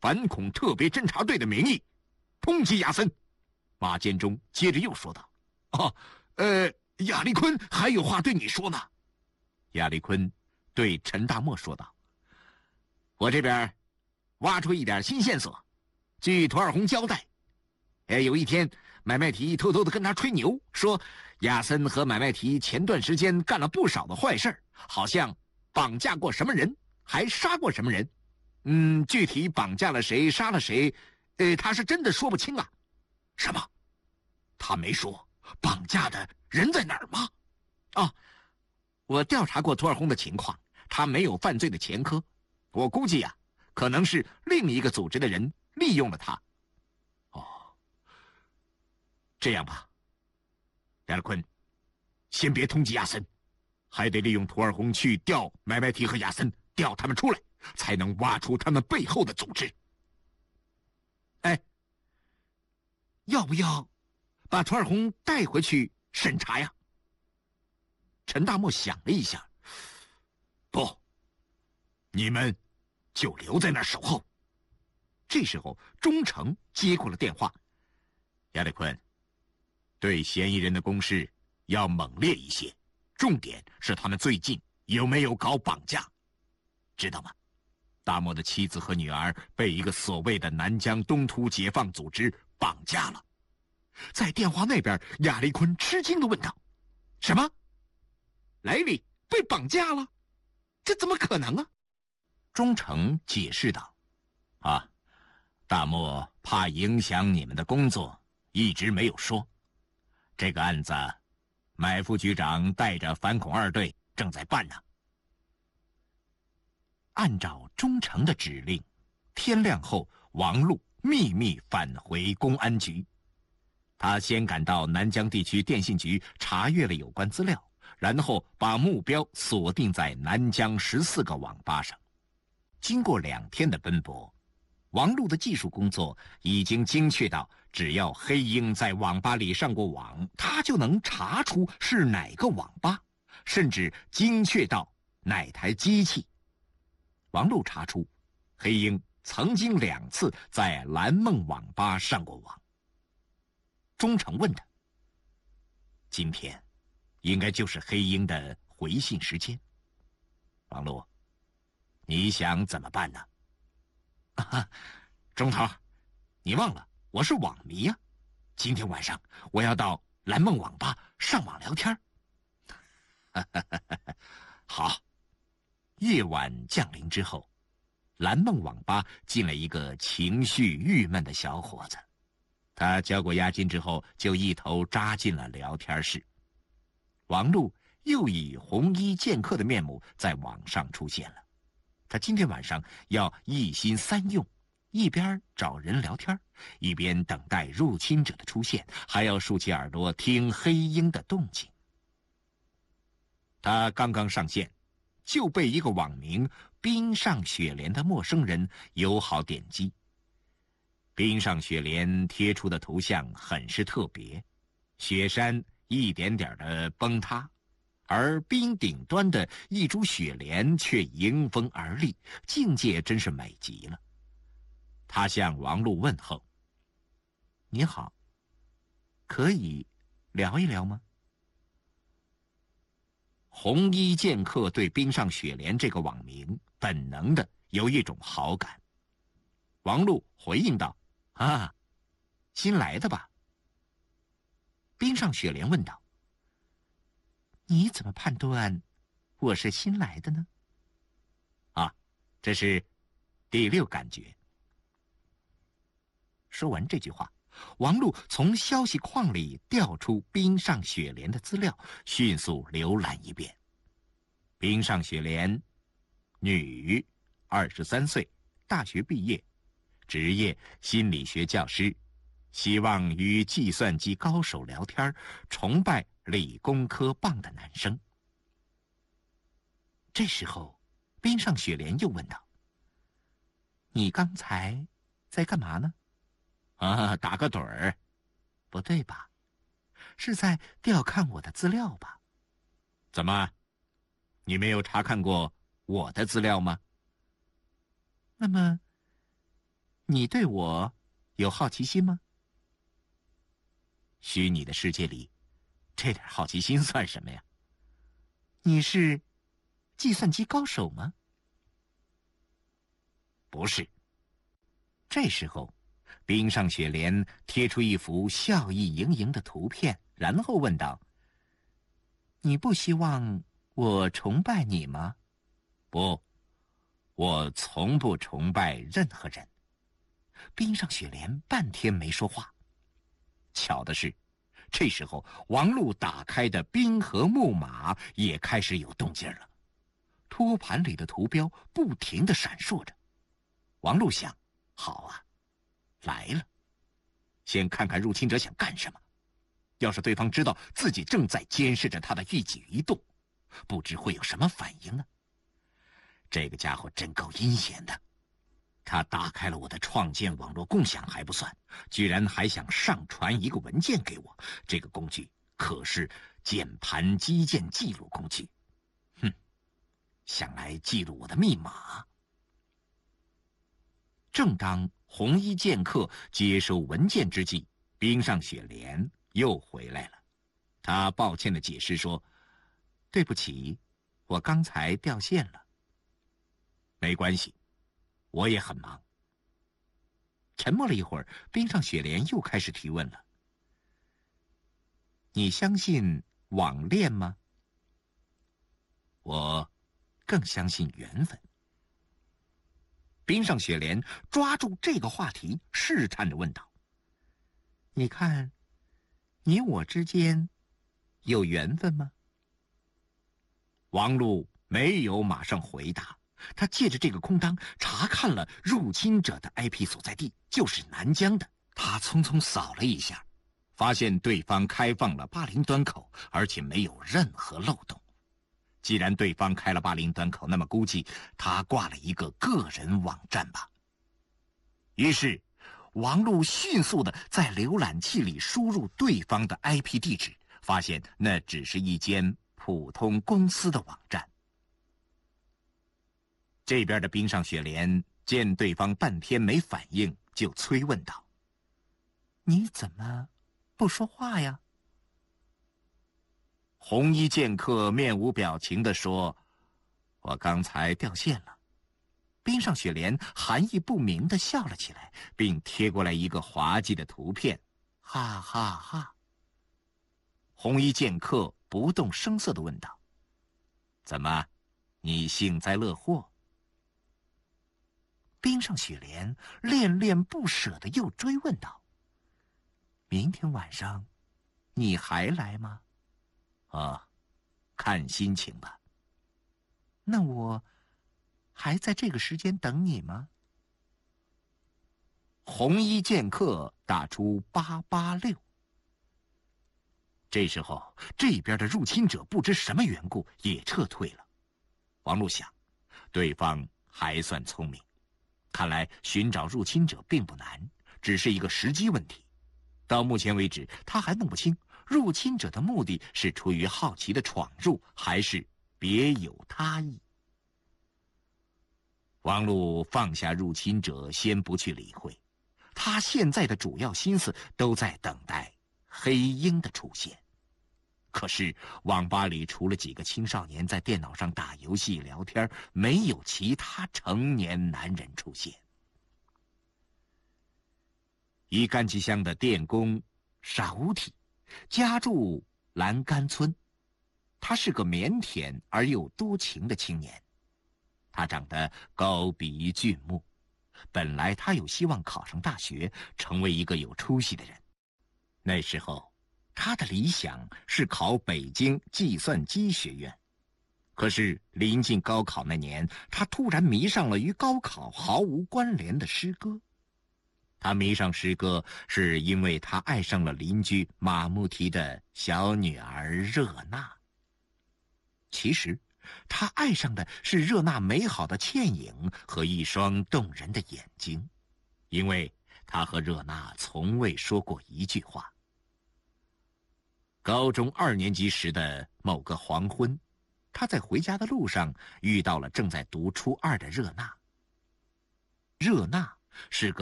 反恐特别侦察队的名义通缉亚森。马建忠接着又说道：“亚历坤还有话对你说呢。”亚历坤对陈大漠说道：“我这边挖出一点新线索。据涂二红交代，有一天买卖提偷偷的跟他吹牛，说亚森和买卖提前段时间干了不少的坏事，好像绑架过什么人，还杀过什么人。具体绑架了谁，杀了谁，他是真的说不清啊。”“什么？他没说绑架的人在哪儿吗？”“我调查过涂二红的情况，他没有犯罪的前科，我估计呀，可能是另一个组织的人利用了他。”“这样吧，亚历坤，先别通缉亚森，还得利用涂二红去调买卖提和亚森，调他们出来，才能挖出他们背后的组织。”“要不要把涂二红带回去审查呀？”陈大漠想了一下：“不，你们就留在那儿守候。”这时候，钟诚接过了电话：“亚历坤，对嫌疑人的攻势要猛烈一些，重点是他们最近有没有搞绑架，知道吗？大漠的妻子和女儿被一个所谓的南疆东突解放组织绑架了。”在电话那边，亚历坤吃惊地问道：“什么？莱里被绑架了？这怎么可能啊？”钟诚解释道：“大漠怕影响你们的工作，一直没有说。这个案子，买副局长带着反恐二队正在办呢。”按照钟诚的指令，天亮后，王禄秘密返回公安局。他先赶到南疆地区电信局查阅了有关资料，然后把目标锁定在南疆14个网吧上。经过2天的奔波，王禄的技术工作已经精确到，只要黑鹰在网吧里上过网，他就能查出是哪个网吧，甚至精确到哪台机器。王禄查出，黑鹰曾经2次在蓝梦网吧上过网。钟诚问他：“今天应该就是黑鹰的回信时间，王禄，你想怎么办呢？”“钟头，你忘了我是网迷呀，今天晚上我要到蓝梦网吧上网聊天。”“好。”夜晚降临之后，蓝梦网吧进了一个情绪郁闷的小伙子。他交过押金之后，就一头扎进了聊天室。王禄又以红衣剑客的面目在网上出现了。他今天晚上要一心3用，一边找人聊天，一边等待入侵者的出现，还要竖起耳朵听黑鹰的动静。他刚刚上线，就被一个网名冰上雪莲的陌生人友好点击。冰上雪莲贴出的图像很是特别，雪山一点点的崩塌，而冰顶端的一株雪莲却迎风而立，境界真是美极了。他向王禄问候：“你好，可以聊一聊吗？”红衣剑客对冰上雪莲这个网名本能的有一种好感。王禄回应道：“新来的吧？”冰上雪莲问道：“你怎么判断我是新来的呢？”“这是第6感觉。”说完这句话，王禄从消息框里调出冰上雪莲的资料，迅速浏览一遍。冰上雪莲，女，23岁，大学毕业，职业心理学教师，希望与计算机高手聊天，崇拜理工科棒的男生。这时候，冰上雪莲又问道：“你刚才在干嘛呢？”“打个盹儿。”“不对吧？是在调看我的资料吧？”“怎么，你没有查看过我的资料吗？”“那么， 你对我有好奇心吗？虚拟的世界里，这点好奇心算什么呀？你是计算机高手吗？不是。这时候，冰上雪莲贴出一幅笑意盈盈的图片，然后问道：“你不希望我崇拜你吗？”不，我从不崇拜任何人。冰上雪莲半天没说话。巧的是，这时候王璐打开的冰河木马也开始有动静了，托盘里的图标不停地闪烁着。王璐想，好啊，来了，先看看入侵者想干什么。要是对方知道自己正在监视着他的一举一动，不知会有什么反应呢？这个家伙真够阴险的，他打开了我的创建网络共享还不算，居然还想上传一个文件给我。这个工具可是键盘基建记录工具，哼，想来记录我的密码。正当红衣剑客接收文件之际，冰上雪莲又回来了。他抱歉地解释说：“对不起，我刚才掉线了。”没关系，我也很忙。沉默了一会儿，冰上雪莲又开始提问了：“你相信网恋吗？”我更相信缘分。冰上雪莲抓住这个话题，试探着问道：“你看，你我之间有缘分吗？”王璐没有马上回答，他借着这个空当查看了入侵者的 IP 所在地，就是南疆的。他匆匆扫了一下，发现对方开放了80端口，而且没有任何漏洞。既然对方开了80端口，那么估计他挂了一个个人网站吧。于是王璐迅速地在浏览器里输入对方的 IP 地址，发现那只是一间普通公司的网站。这边的冰上雪莲见对方半天没反应，就催问道：“你怎么不说话呀？”红衣剑客面无表情地说：“我刚才掉线了。”冰上雪莲含义不明地笑了起来，并贴过来一个滑稽的图片，哈哈哈。红衣剑客不动声色地问道：“怎么，你幸灾乐祸？”冰上雪莲恋恋不舍地又追问道：“明天晚上，你还来吗？”“啊，看心情吧。”“那我还在这个时间等你吗？”红衣剑客打出886。这时候，这边的入侵者不知什么缘故也撤退了。王璐想，对方还算聪明，看来寻找入侵者并不难，只是一个时机问题。到目前为止，他还弄不清入侵者的目的是出于好奇的闯入，还是别有他意。王璐放下入侵者，先不去理会，他现在的主要心思都在等待黑鹰的出现。可是网吧里除了几个青少年在电脑上打游戏聊天，没有其他成年男人出现。伊干吉乡的电工沙乌提家住栏杆村，他是个腼腆而又多情的青年。他长得高鼻俊目，本来他有希望考上大学，成为一个有出息的人。那时候他的理想是考北京计算机学院，可是临近高考那年，他突然迷上了与高考毫无关联的诗歌。他迷上诗歌，是因为他爱上了邻居马木提的小女儿热娜。其实他爱上的是热娜美好的倩影和一双动人的眼睛，因为他和热娜从未说过一句话。高中2年级时的某个黄昏，他在回家的路上遇到了正在读初2的热娜。热娜是个